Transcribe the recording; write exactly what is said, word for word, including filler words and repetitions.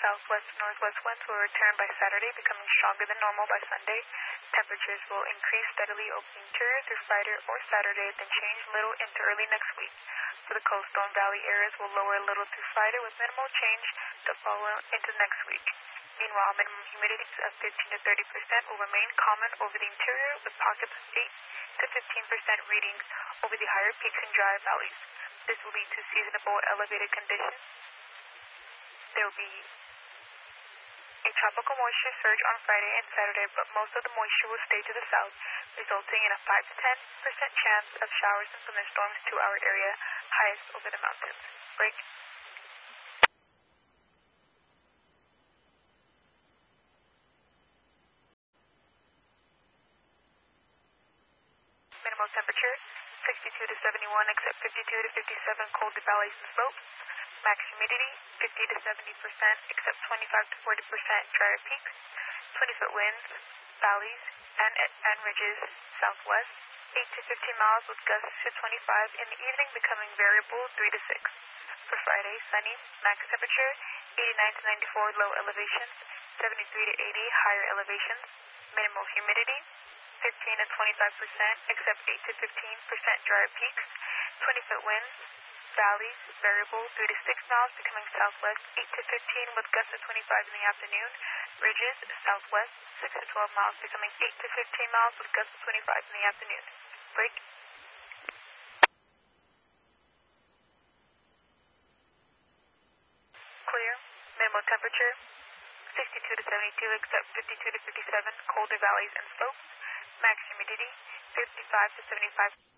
southwest to northwest winds will return by Saturday, becoming stronger than normal by Sunday. Temperatures will increase steadily over the interior through Friday or Saturday, then change little into early next week. For the coastal and valley areas will lower a little through Friday with minimal change to follow into next week. Meanwhile, minimum humidity of fifteen to thirty percent will remain common over the interior with pockets of eight to fifteen percent readings over the higher peaks and dry valleys. This will lead to seasonable elevated conditions. There will be a tropical moisture surge on Friday and Saturday, but most of the moisture will stay to the south, resulting in a five to ten percent chance of showers and thunderstorms to our area, highest over the mountains. Break. Minimal temperature, sixty-two to seventy-one, except fifty-two to fifty-seven colder valleys and slopes. Max humidity, fifty to seventy percent, except twenty-five to forty percent drier peaks. twenty foot winds, valleys, and, and ridges, southwest. eight to fifteen miles with gusts to twenty-five, in the evening becoming variable, three to six. For Friday, sunny, max temperature, eighty-nine to ninety-four, low elevations, seventy-three to eighty, higher elevations. Minimal humidity, fifteen to twenty-five percent, except eight to fifteen percent drier peaks. twenty foot winds, valleys, variable, three to six miles, becoming southwest, eight to fifteen with gusts of twenty-five in the afternoon. Ridges, southwest, six to twelve miles, becoming eight to fifteen miles with gusts of twenty-five in the afternoon. Break. Clear. Minimal temperature, sixty-two to seventy-two, except fifty-two to fifty-seven, colder valleys and slopes. Max humidity, fifty-five to seventy-five.